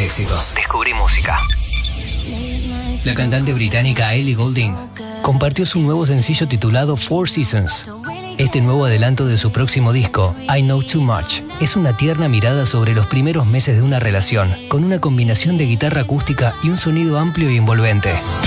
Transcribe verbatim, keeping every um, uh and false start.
éxitos. Descubrí música. La cantante británica Ellie Goulding compartió su nuevo sencillo titulado Four Seasons. Este nuevo adelanto de su próximo disco, I Know Too Much, es una tierna mirada sobre los primeros meses de una relación, con una combinación de guitarra acústica y un sonido amplio y envolvente.